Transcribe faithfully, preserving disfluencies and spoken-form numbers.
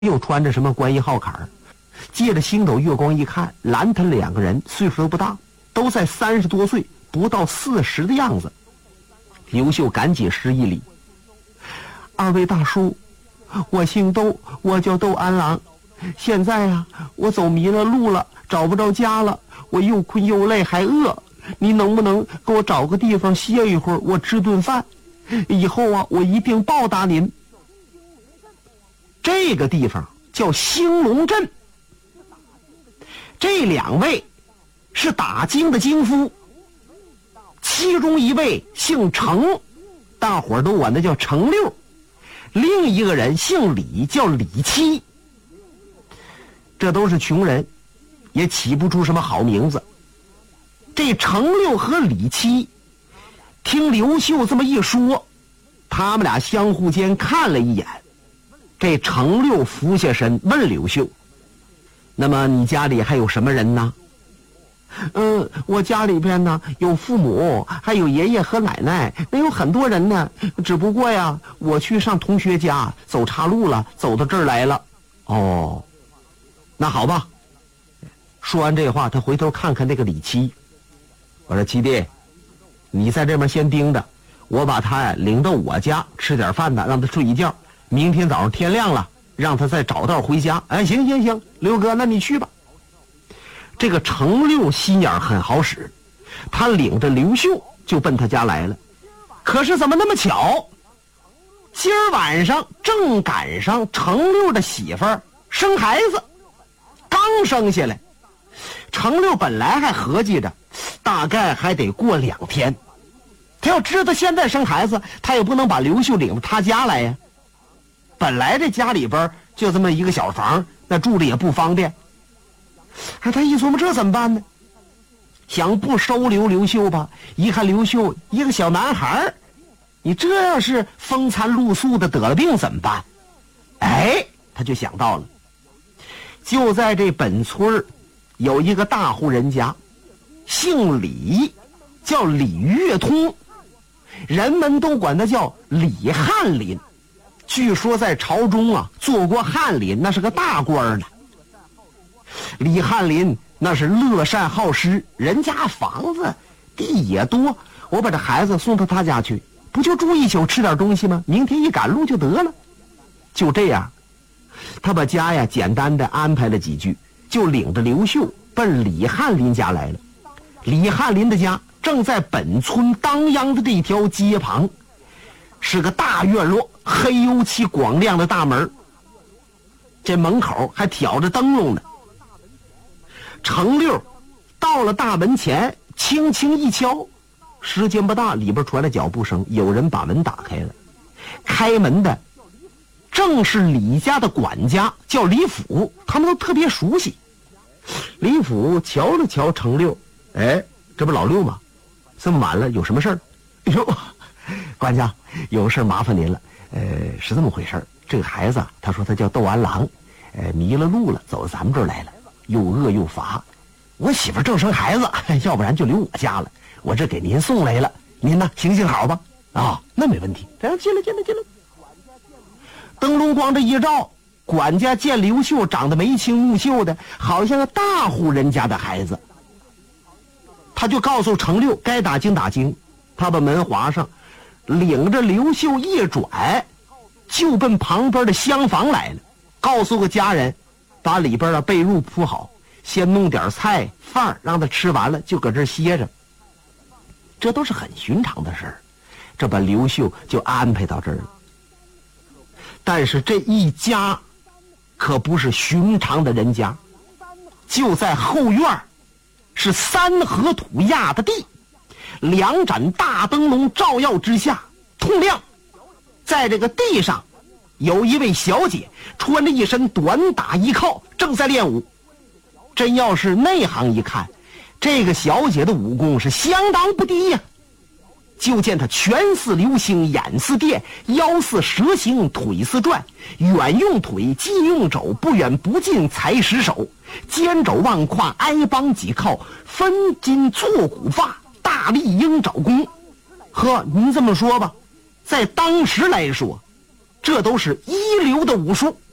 又穿着什么关一号坎儿，借着星斗月光一看，拦他两个人岁数都不大，都在三十多岁，不到四十的样子。刘秀赶紧施一礼：“二位大叔，我姓窦，我叫窦安郎。现在啊，我走迷了路了，找不着家了，我又困又累还饿，你能不能给我找个地方歇一会儿，我吃顿饭？以后啊，我一定报答您。”这个地方叫兴隆镇，这两位是打更的京夫，其中一位姓程，大伙儿都管他叫程六，另一个人姓李，叫李七。这都是穷人，也起不出什么好名字。这程六和李七听刘秀这么一说，他们俩相互间看了一眼。这程六俯下身问刘秀：“那么你家里还有什么人呢？”“嗯，我家里边呢有父母，还有爷爷和奶奶，那有很多人呢。只不过呀，我去上同学家走岔路了，走到这儿来了。”“哦，那好吧。”说完这话，他回头看看那个李七，我说：“七弟，你在这边先盯着，我把他呀领到我家吃点饭呢，让他睡一觉。明天早上天亮了，让他再找道回家。”“哎，行行行，刘哥，那你去吧。”这个程六心眼很好使，他领着刘秀就奔他家来了。可是怎么那么巧，今儿晚上正赶上程六的媳妇儿生孩子，刚生下来。程六本来还合计着，大概还得过两天。他要知道现在生孩子，他也不能把刘秀领到他家来呀。本来这家里边就这么一个小房，那住着也不方便。哎，他一琢磨这怎么办呢？想不收留刘秀吧，一看刘秀一个小男孩，你这要是风餐露宿的得了病怎么办？哎，他就想到了，就在这本村有一个大户人家，姓李，叫李月通，人们都管他叫李翰林。据说在朝中啊做过翰林，那是个大官呢。李翰林那是乐善好施，人家房子地也多，我把这孩子送到他家去，不就住一宿吃点东西吗？明天一赶路就得了。就这样，他把家呀简单的安排了几句，就领着刘秀奔李翰林家来了。李翰林的家正在本村当央的这条街旁，是个大院落，黑油漆广亮的大门，这门口还挑着灯笼呢。程六到了大门前，轻轻一敲，时间不大，里边传来脚步声，有人把门打开了。开门的正是李家的管家，叫李府，他们都特别熟悉。李府瞧了瞧程六：“哎，这不老六吗？这么晚了，有什么事儿？”“哎呦，管家，有事麻烦您了。呃，是这么回事，这个孩子他说他叫窦安郎，呃，迷了路了，走到咱们这儿来了，又饿又乏。我媳妇正生孩子，要不然就留我家了，我这给您送来了，您呢行行好吧？”“啊，那没问题。”“来，进来，进来，进来。”灯笼光这一照，管家见刘秀长得眉清目秀的，好像个大户人家的孩子。他就告诉程六该打更打更，他把门划上，领着刘秀一转，就奔旁边的厢房来了，告诉个家人把里边的被褥铺好，先弄点菜饭让他吃完了就搁这儿歇着。这都是很寻常的事儿，这把刘秀就安排到这儿了。但是这一家可不是寻常的人家，就在后院是三合土压的地，两盏大灯笼照耀之下通亮。在这个地上有一位小姐，穿着一身短打衣靠，正在练武。真要是内行一看，这个小姐的武功是相当不低呀、啊。就见她拳似流星，眼似电，腰似蛇形，腿似转，远用腿，近用肘，不远不近才使手，肩肘腕胯，挨帮几靠，分筋错骨发，大力鹰爪功。呵，您这么说吧，在当时来说，这都是一流的武术。